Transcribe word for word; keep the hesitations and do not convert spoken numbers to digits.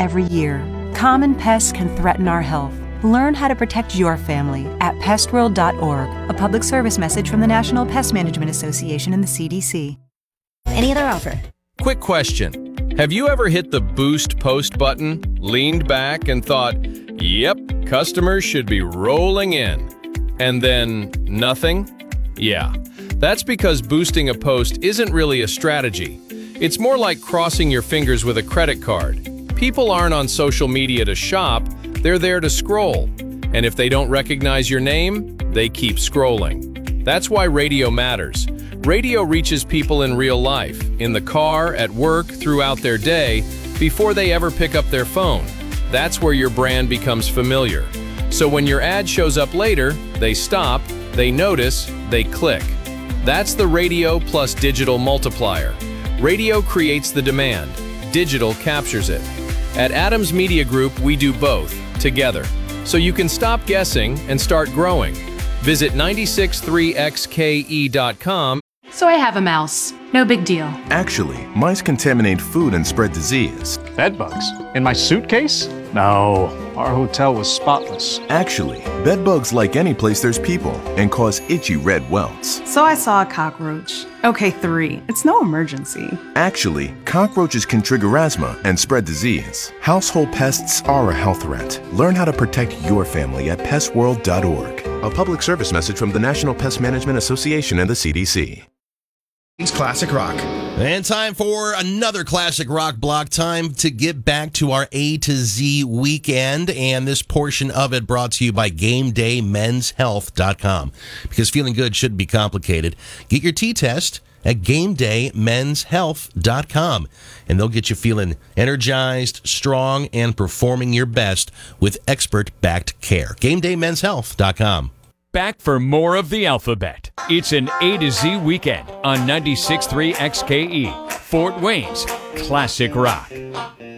every year. Common pests can threaten our health. Learn how to protect your family at pest world dot org, a public service message from the National Pest Management Association and the C D C. Any other offer? Quick question. Have you ever hit the boost post button, leaned back and thought, yep, customers should be rolling in, and then nothing? Yeah, that's because boosting a post isn't really a strategy. It's more like crossing your fingers with a credit card. People aren't on social media to shop, they're there to scroll. And if they don't recognize your name, they keep scrolling. That's why radio matters. Radio reaches people in real life, in the car, at work, throughout their day, before they ever pick up their phone. That's where your brand becomes familiar. So when your ad shows up later, they stop, they notice, they click. That's the radio plus digital multiplier. Radio creates the demand. Digital captures it. At Adams Media Group, we do both, together. So you can stop guessing and start growing. Visit nine six three x k e dot com. So I have a mouse. No big deal. Actually, mice contaminate food and spread disease. Bed bugs? In my suitcase? No, our hotel was spotless. Actually, bed bugs like any place there's people and cause itchy red welts. So I saw a cockroach. Okay, three. It's no emergency. Actually, cockroaches can trigger asthma and spread disease. Household pests are a health threat. Learn how to protect your family at pest world dot org. A public service message from the National Pest Management Association and the C D C. Classic Rock. And time for another Classic Rock block. Time to get back to our A to Z weekend, and this portion of it brought to you by Game Day Men's Health dot com. Because feeling good shouldn't be complicated. Get your T-test at Game Day Men's Health dot com, and they'll get you feeling energized, strong, and performing your best with expert-backed care. Game Day Men's Health dot com. Back for more of the alphabet. It's an A to Z weekend on ninety-six point three X K E, Fort Wayne's Classic Rock.